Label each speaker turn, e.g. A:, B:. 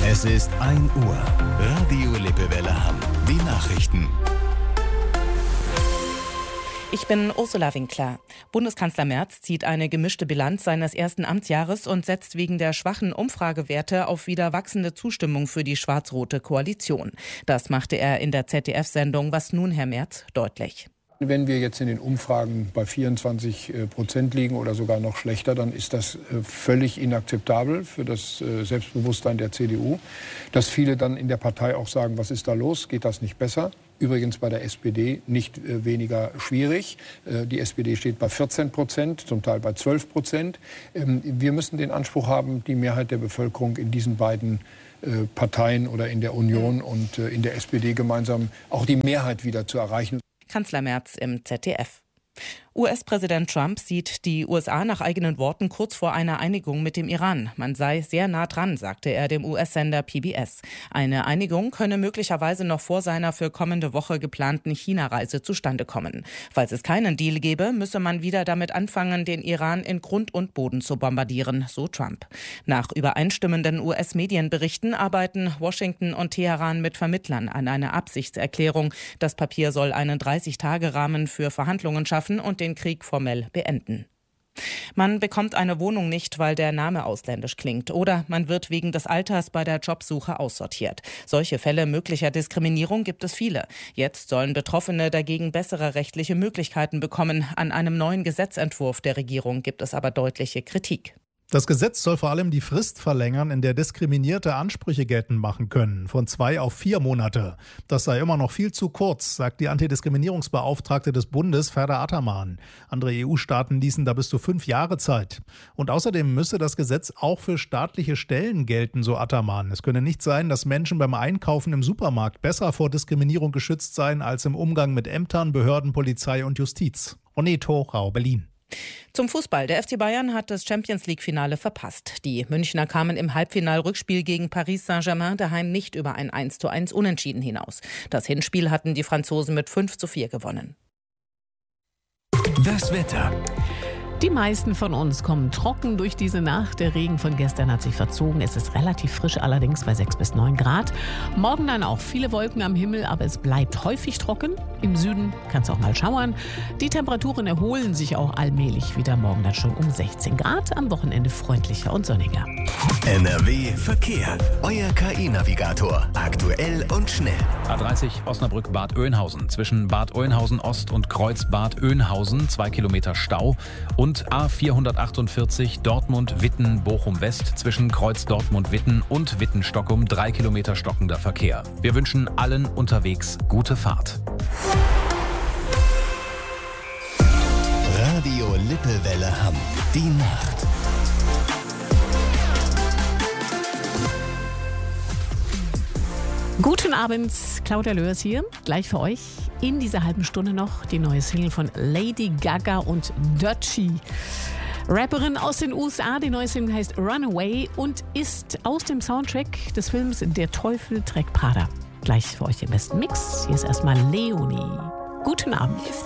A: Es ist 1 Uhr. Radio Lippewelle Hamm. Die Nachrichten.
B: Ich bin Ursula Winkler. Bundeskanzler Merz zieht eine gemischte Bilanz seines ersten Amtsjahres und setzt wegen der schwachen Umfragewerte auf wieder wachsende Zustimmung für die schwarz-rote Koalition. Das machte er in der ZDF-Sendung Was nun, Herr Merz, deutlich.
C: Wenn wir jetzt in den Umfragen bei 24% liegen oder sogar noch schlechter, dann ist das völlig inakzeptabel für das Selbstbewusstsein der CDU. Dass viele dann in der Partei auch sagen, was ist da los, geht das nicht besser? Übrigens bei der SPD nicht weniger schwierig. Die SPD steht bei 14%, zum Teil bei 12%. Wir müssen den Anspruch haben, die Mehrheit der Bevölkerung in diesen beiden Parteien oder in der Union und in der SPD gemeinsam auch die Mehrheit wieder zu erreichen.
B: Kanzler Merz im ZDF. US-Präsident Trump sieht die USA nach eigenen Worten kurz vor einer Einigung mit dem Iran. Man sei sehr nah dran, sagte er dem US-Sender PBS. Eine Einigung könne möglicherweise noch vor seiner für kommende Woche geplanten China-Reise zustande kommen. Falls es keinen Deal gäbe, müsse man wieder damit anfangen, den Iran in Grund und Boden zu bombardieren, so Trump. Nach übereinstimmenden US-Medienberichten arbeiten Washington und Teheran mit Vermittlern an einer Absichtserklärung. Das Papier soll einen 30-Tage-Rahmen für Verhandlungen schaffen und den Krieg formell beenden. Man bekommt eine Wohnung nicht, weil der Name ausländisch klingt, oder man wird wegen des Alters bei der Jobsuche aussortiert. Solche Fälle möglicher Diskriminierung gibt es viele. Jetzt sollen Betroffene dagegen bessere rechtliche Möglichkeiten bekommen. An einem neuen Gesetzentwurf der Regierung gibt es aber deutliche Kritik.
D: Das Gesetz soll vor allem die Frist verlängern, in der Diskriminierte Ansprüche geltend machen können, von 2 auf 4 Monate. Das sei immer noch viel zu kurz, sagt die Antidiskriminierungsbeauftragte des Bundes, Ferda Ataman. Andere EU-Staaten ließen da bis zu 5 Jahre Zeit. Und außerdem müsse das Gesetz auch für staatliche Stellen gelten, so Ataman. Es könne nicht sein, dass Menschen beim Einkaufen im Supermarkt besser vor Diskriminierung geschützt seien als im Umgang mit Ämtern, Behörden, Polizei und Justiz. René Thorau, Berlin.
B: Zum Fußball. Der FC Bayern hat das Champions-League-Finale verpasst. Die Münchner kamen im Halbfinal-Rückspiel gegen Paris Saint-Germain daheim nicht über ein 1:1 Unentschieden hinaus. Das Hinspiel hatten die Franzosen mit 5:4 gewonnen.
A: Das Wetter.
E: Die meisten von uns kommen trocken durch diese Nacht. Der Regen von gestern hat sich verzogen. Es ist relativ frisch, allerdings bei 6 bis 9 Grad. Morgen dann auch viele Wolken am Himmel, aber es bleibt häufig trocken. Im Süden kann es auch mal schauern. Die Temperaturen erholen sich auch allmählich wieder. Morgen dann schon um 16 Grad. Am Wochenende freundlicher und sonniger.
A: NRW Verkehr. Euer KI-Navigator. Aktuell und schnell.
F: A30 Osnabrück-Bad Oeynhausen. Zwischen Bad Oeynhausen Ost und Kreuz Bad Oeynhausen 2 Kilometer Stau. Und A448 Dortmund-Witten-Bochum West zwischen Kreuz Dortmund-Witten und Witten-Stockholm 3 Kilometer stockender Verkehr. Wir wünschen allen unterwegs gute Fahrt.
A: Radio Lippewelle Hamm. Die Nacht.
E: Guten Abend, Claudia Löhrs hier. Gleich für euch in dieser halben Stunde noch die neue Single von Lady Gaga und Doechii. Rapperin aus den USA. Die neue Single heißt Runaway und ist aus dem Soundtrack des Films Der Teufel trägt Prada. Gleich für euch den besten Mix. Hier ist erstmal Leonie. Guten Abend.